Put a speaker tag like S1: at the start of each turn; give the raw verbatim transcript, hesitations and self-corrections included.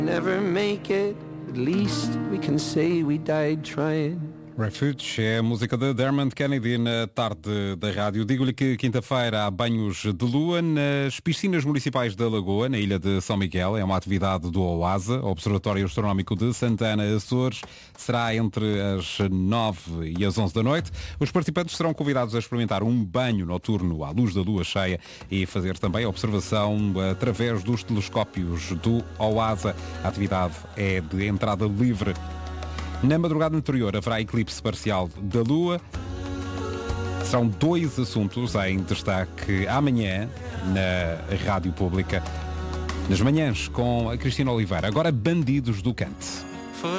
S1: Never make it, at least we can say we died trying.
S2: Refuge é a música de Dermot Kennedy na tarde da rádio. Digo-lhe que quinta-feira há banhos de lua nas piscinas municipais da Lagoa, na ilha de São Miguel. É uma atividade do OASA, Observatório Astronómico de Santana, Açores. Será entre as nove e as onze da noite. Os participantes serão convidados a experimentar um banho noturno à luz da lua cheia e fazer também a observação através dos telescópios do OASA. A atividade é de entrada livre. Na madrugada anterior haverá eclipse parcial da Lua. Serão dois assuntos em destaque amanhã na Rádio Pública. Nas manhãs com a Cristina Oliveira. Agora Bandidos do Cante.